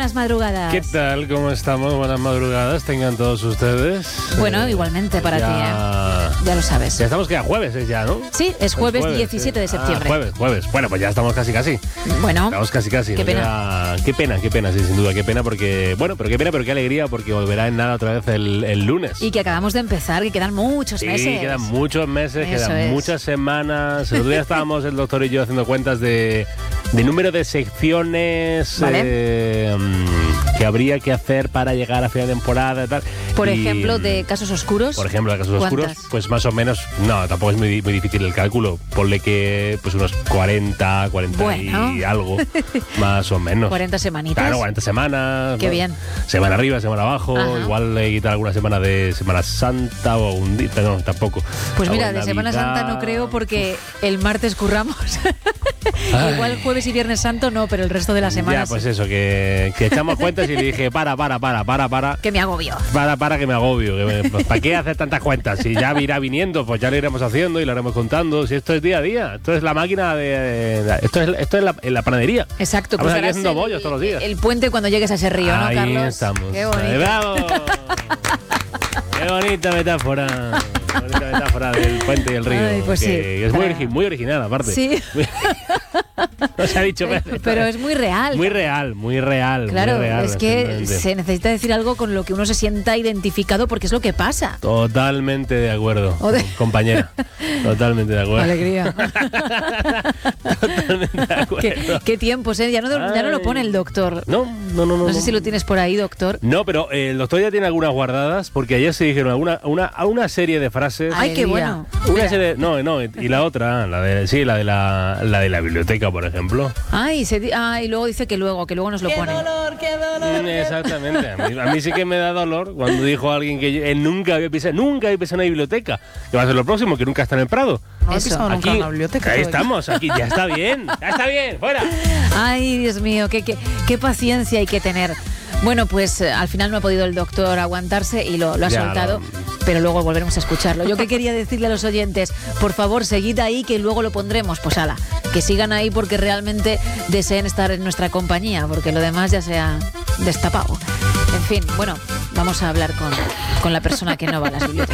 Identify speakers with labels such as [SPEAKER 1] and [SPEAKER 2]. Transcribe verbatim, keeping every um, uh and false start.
[SPEAKER 1] buenas madrugadas.
[SPEAKER 2] ¿Qué tal? ¿Cómo estamos? Buenas madrugadas tengan todos ustedes.
[SPEAKER 1] Bueno,
[SPEAKER 2] Eh,
[SPEAKER 1] igualmente para
[SPEAKER 2] ya...
[SPEAKER 1] ti, ¿eh? Ya lo sabes.
[SPEAKER 2] Ya estamos que a jueves es ya, ¿no?
[SPEAKER 1] Sí, es jueves,
[SPEAKER 2] Es jueves
[SPEAKER 1] diecisiete de
[SPEAKER 2] sí.
[SPEAKER 1] septiembre.
[SPEAKER 2] Ah, jueves, jueves. Bueno, pues ya estamos casi, casi.
[SPEAKER 1] Bueno,
[SPEAKER 2] Estamos casi, casi.
[SPEAKER 1] qué
[SPEAKER 2] Me
[SPEAKER 1] pena.
[SPEAKER 2] queda- Qué pena, qué pena, sí, sin duda. Qué pena porque... Bueno, pero qué pena, pero qué alegría porque volverá en nada otra vez el, el lunes.
[SPEAKER 1] Y que acabamos de empezar, que quedan muchos
[SPEAKER 2] Sí,
[SPEAKER 1] meses.
[SPEAKER 2] quedan muchos meses,
[SPEAKER 1] Eso
[SPEAKER 2] quedan
[SPEAKER 1] es.
[SPEAKER 2] muchas semanas. El otro día estábamos el doctor y yo haciendo cuentas de, de número de secciones
[SPEAKER 1] Vale.
[SPEAKER 2] eh, mm, que habría que hacer para llegar a final de temporada y tal.
[SPEAKER 1] Por
[SPEAKER 2] Y,
[SPEAKER 1] ejemplo,
[SPEAKER 2] mm,
[SPEAKER 1] de casos oscuros.
[SPEAKER 2] Por ejemplo, de casos oscuros,
[SPEAKER 1] ¿cuántas?
[SPEAKER 2] pues más o menos, no, tampoco es muy, muy difícil el cálculo. Ponle que pues unos cuarenta, cuarenta
[SPEAKER 1] Bueno.
[SPEAKER 2] y algo, más o menos.
[SPEAKER 1] cuarenta semanitas.
[SPEAKER 2] Claro, cuarenta semanas.
[SPEAKER 1] Qué
[SPEAKER 2] ¿no?
[SPEAKER 1] bien.
[SPEAKER 2] Semana arriba, semana abajo.
[SPEAKER 1] Ajá.
[SPEAKER 2] Igual le quitar alguna semana de Semana Santa o un día. No, tampoco.
[SPEAKER 1] Pues mira,
[SPEAKER 2] Algo
[SPEAKER 1] de Semana
[SPEAKER 2] Navidad.
[SPEAKER 1] Santa no creo porque el martes curramos.
[SPEAKER 2] Ay.
[SPEAKER 1] Igual jueves y viernes santo no, pero el resto de la semana
[SPEAKER 2] Ya, pues
[SPEAKER 1] sí.
[SPEAKER 2] eso, que, que echamos cuentas y le dije, para, para, para, para, para.
[SPEAKER 1] Que me agobio.
[SPEAKER 2] Para, para que me agobio. Que me- pues, ¿para qué hacer tantas cuentas? Si ya irá viniendo, pues ya lo iremos haciendo y lo haremos contando. Si esto es día a día, esto es la máquina de. de- esto es, esto es la, en la panadería.
[SPEAKER 1] Exacto.
[SPEAKER 2] Vamos aquí
[SPEAKER 1] harás
[SPEAKER 2] haciendo
[SPEAKER 1] el-
[SPEAKER 2] bollos todos los días.
[SPEAKER 1] El puente cuando llegues a ese río, ¿no,
[SPEAKER 2] Ahí
[SPEAKER 1] Carlos?
[SPEAKER 2] estamos.
[SPEAKER 1] Qué bonito.
[SPEAKER 2] ¡Bravo! Qué bonita metáfora. Qué bonita metáfora del puente y el río.
[SPEAKER 1] Ay, pues
[SPEAKER 2] que
[SPEAKER 1] sí.
[SPEAKER 2] Es muy,
[SPEAKER 1] Para-
[SPEAKER 2] origi- muy original, aparte.
[SPEAKER 1] Sí.
[SPEAKER 2] No se ha dicho
[SPEAKER 1] Pero es muy real.
[SPEAKER 2] Muy real, muy real.
[SPEAKER 1] Claro,
[SPEAKER 2] muy real,
[SPEAKER 1] es que
[SPEAKER 2] exactamente.
[SPEAKER 1] se necesita decir algo con lo que uno se sienta identificado porque es lo que pasa.
[SPEAKER 2] Totalmente de acuerdo,
[SPEAKER 1] O de-
[SPEAKER 2] compañera. Totalmente de acuerdo.
[SPEAKER 1] Alegría.
[SPEAKER 2] Totalmente de acuerdo.
[SPEAKER 1] ¿Qué, qué tiempos, ¿eh? Ya no, ya no lo pone el doctor.
[SPEAKER 2] No, no, no, no.
[SPEAKER 1] No sé si lo tienes por ahí, doctor.
[SPEAKER 2] No, pero eh, el doctor ya tiene algunas guardadas porque ayer se dijeron alguna, una, a una serie de frases.
[SPEAKER 1] Ay, qué Alegría. bueno.
[SPEAKER 2] Una
[SPEAKER 1] Mira.
[SPEAKER 2] serie, no, no, y la otra, la de, sí, la de la, la de la biblioteca, por ejemplo.
[SPEAKER 1] Ay, se di- ay, luego dice que luego, que luego nos lo pone.
[SPEAKER 2] Mm, Exactamente. A mí, a mí sí que me da dolor cuando dijo alguien que yo- él nunca había pisado, nunca había pisado una biblioteca. Que va a ser lo próximo, que nunca está en el Prado.
[SPEAKER 3] No he
[SPEAKER 1] Eso.
[SPEAKER 3] pisado nunca
[SPEAKER 2] Aquí,
[SPEAKER 3] una biblioteca.
[SPEAKER 2] ahí
[SPEAKER 3] todavía.
[SPEAKER 2] estamos, aquí, ya está bien, ya está bien, fuera.
[SPEAKER 1] Ay, Dios mío, qué, qué, qué paciencia hay que tener. Bueno, pues eh, al final no ha podido el doctor aguantarse y lo, lo ha
[SPEAKER 2] Ya,
[SPEAKER 1] soltado,
[SPEAKER 2] lo-
[SPEAKER 1] pero luego volveremos a escucharlo. Yo que quería decirle a los oyentes, por favor, seguid ahí que luego lo pondremos. Pues ala, que sigan ahí porque realmente deseen estar en nuestra compañía, porque lo demás ya se ha destapado. En fin, bueno, vamos a hablar con, con la persona que no va a las bibliotecas.